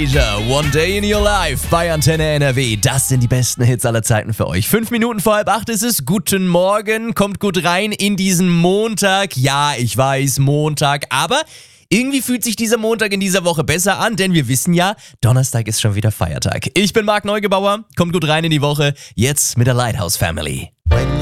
One Day in Your Life bei Antenne NRW. Das sind die besten Hits aller Zeiten für euch. 5 Minuten vor 7:30 ist es. Guten Morgen. Kommt gut rein in diesen Montag. Ja, ich weiß, Montag. Aber irgendwie fühlt sich dieser Montag in dieser Woche besser an, denn wir wissen ja, Donnerstag ist schon wieder Feiertag. Ich bin Marc Neugebauer. Kommt gut rein in die Woche. Jetzt mit der Lighthouse Family.